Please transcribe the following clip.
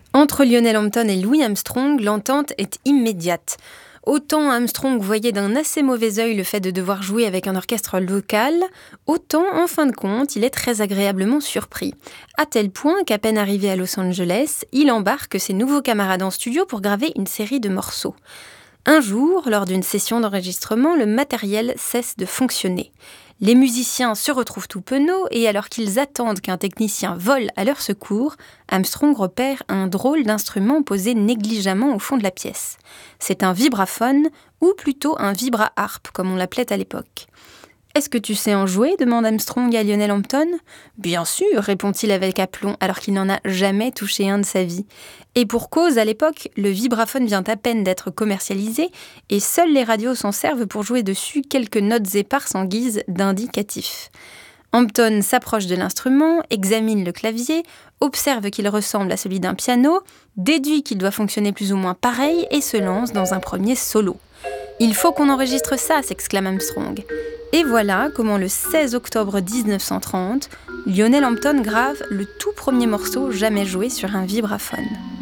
Entre Lionel Hampton et Louis Armstrong, l'entente est immédiate. Autant Armstrong voyait d'un assez mauvais œil le fait de devoir jouer avec un orchestre local, autant, en fin de compte, il est très agréablement surpris. À tel point qu'à peine arrivé à Los Angeles, il embarque ses nouveaux camarades en studio pour graver une série de morceaux. Un jour, lors d'une session d'enregistrement, le matériel cesse de fonctionner. Les musiciens se retrouvent tout penauds et alors qu'ils attendent qu'un technicien vole à leur secours, Armstrong repère un drôle d'instrument posé négligemment au fond de la pièce. C'est un vibraphone, ou plutôt un vibra-harpe, comme on l'appelait à l'époque. « Est-ce que tu sais en jouer ?» demande Armstrong à Lionel Hampton. « Bien sûr », répond-il avec aplomb, alors qu'il n'en a jamais touché un de sa vie. Et pour cause, à l'époque, le vibraphone vient à peine d'être commercialisé et seules les radios s'en servent pour jouer dessus quelques notes éparses en guise d'indicatif. Hampton s'approche de l'instrument, examine le clavier, observe qu'il ressemble à celui d'un piano, déduit qu'il doit fonctionner plus ou moins pareil et se lance dans un premier solo. « Il faut qu'on enregistre ça !» s'exclame Armstrong. Et voilà comment le 16 octobre 1930, Lionel Hampton grave le tout premier morceau jamais joué sur un vibraphone.